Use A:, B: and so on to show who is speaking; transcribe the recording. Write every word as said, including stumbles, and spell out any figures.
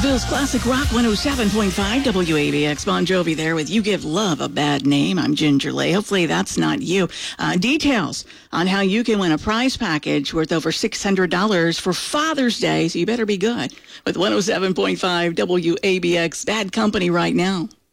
A: Nashville's classic rock one oh seven point five W A B X. Bon Jovi there with You Give Love a Bad Name. I'm Ginger Lay. Hopefully that's not you. Uh, details on how you can win a prize package worth over six hundred dollars for Father's Day, so you better be good with one oh seven point five W A B X. Bad company right now.